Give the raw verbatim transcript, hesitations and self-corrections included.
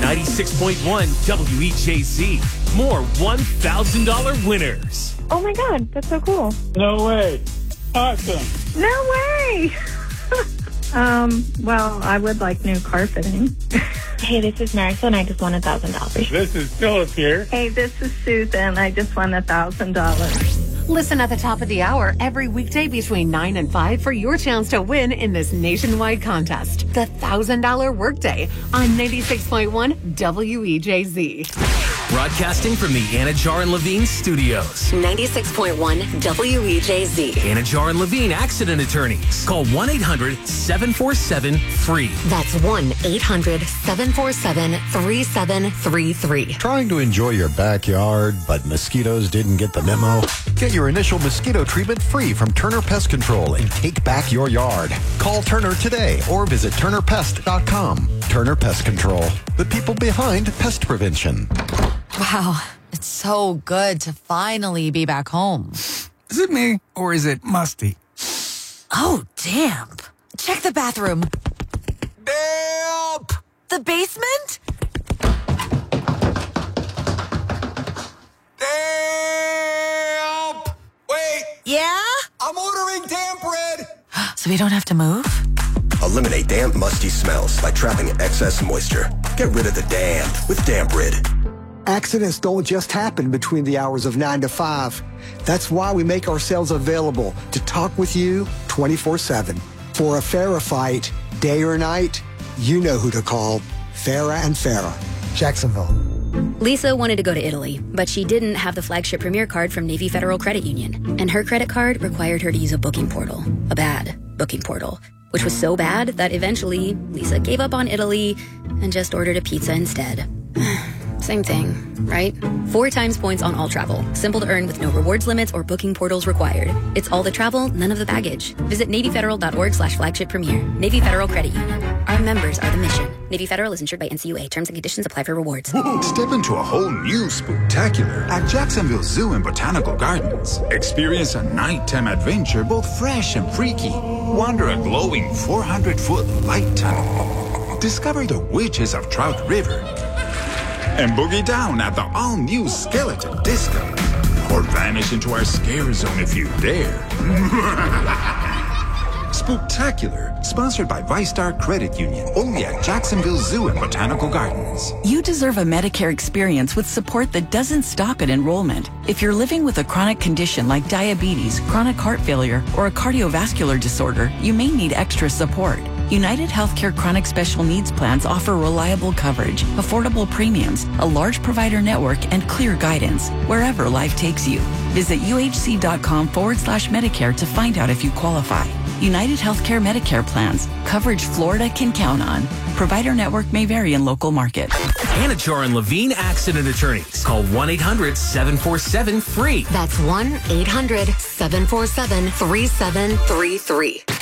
ninety-six point one W E J Z. More one thousand dollars winners. Oh my God, that's so cool. No way. Awesome. No way. um, well, I would like new carpeting. Hey, this is Marisol, and I just won one thousand dollars. This is Philip here. Hey, this is Susan. I just won one thousand dollars. Listen at the top of the hour every weekday between nine and five for your chance to win in this nationwide contest. The one thousand dollars Workday on ninety-six point one W E J Z. Broadcasting from the Anajar and Levine studios. ninety-six point one W E J Z. Anajar and Levine Accident Attorneys. Call one eight hundred seven four seven free. That's one eight hundred seven four seven three seven three three. Trying to enjoy your backyard, but mosquitoes didn't get the memo? Get your initial mosquito treatment free from Turner Pest Control and take back your yard. Call Turner today or visit turner pest dot com. Turner Pest Control, the people behind pest prevention. Wow, it's so good to finally be back home. Is it me, or is it musty? Oh, damp. Check the bathroom. Damp! The basement? Damp! Wait! Yeah? I'm ordering damp bread! So we don't have to move? Eliminate damp, musty smells by trapping excess moisture. Get rid of the damp with Damp Rid. Accidents don't just happen between the hours of nine to five. That's why we make ourselves available to talk with you twenty-four seven. For a Farah fight, day or night, you know who to call. Farah and Farah. Jacksonville. Lisa wanted to go to Italy, but she didn't have the flagship Premier card from Navy Federal Credit Union. And her credit card required her to use a booking portal. A bad booking portal. Which was so bad that eventually Lisa gave up on Italy and just ordered a pizza instead. Same thing, right? Four times points on all travel. Simple to earn with no rewards limits or booking portals required. It's all the travel, none of the baggage. Visit NavyFederal.org slash flagship premier. Navy Federal Credit Union. Our members are the mission. Navy Federal is insured by N C U A. Terms and conditions apply for rewards. Step into a whole new spooktacular at Jacksonville Zoo and Botanical Gardens. Experience a nighttime adventure both fresh and freaky. Wander a glowing four hundred foot light tunnel. Discover the witches of Trout River. And boogie down at the all-new Skeleton Disco. Or vanish into our scare zone if you dare. Spooktacular, sponsored by ViStar Credit Union, only at Jacksonville Zoo and Botanical Gardens. You deserve a Medicare experience with support that doesn't stop at enrollment. If you're living with a chronic condition like diabetes, chronic heart failure, or a cardiovascular disorder, you may need extra support. United Healthcare Chronic Special Needs Plans offer reliable coverage, affordable premiums, a large provider network, and clear guidance wherever life takes you. Visit uhc.com forward slash Medicare to find out if you qualify. United Healthcare Medicare plans. Coverage Florida can count on. Provider network may vary in local market. Anajar and Levine Accident Attorneys. Call one eight hundred seven four seven free. That's one eight hundred seven four seven three seven three three.